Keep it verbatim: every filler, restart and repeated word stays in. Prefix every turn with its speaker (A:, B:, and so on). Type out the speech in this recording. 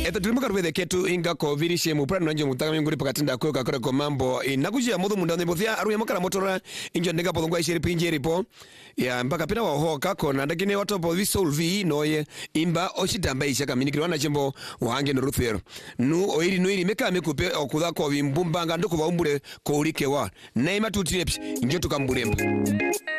A: Eta tulimuka rwethe ketu inga koviri shemu prano nje mutaka minguri pakatinda kweka kore kwa mambo inakujia mudhu munda ndebothia aruya mokara motora injo ndega podongwa ishiri pinjeri po ya mpaka pina wahoka kona ndakine watopo visolvi noye imba oshitamba ishaka minikiri wana chimbo wahange no ruthero nu oiri nuiri meka mekupe okudha kwa vimbumba nga nduku vaumbure kwa urike wa naima tutinepsi injo tukamburemba.